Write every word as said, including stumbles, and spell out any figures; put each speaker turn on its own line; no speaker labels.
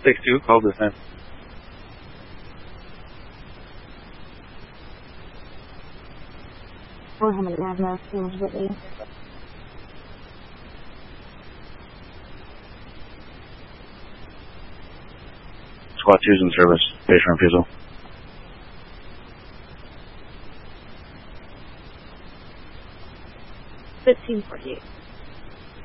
six two, call this time.
four hundred Navmo, Steelers Whitney.
Squad two's in service. Patient refusal.
fifteen forty-eight.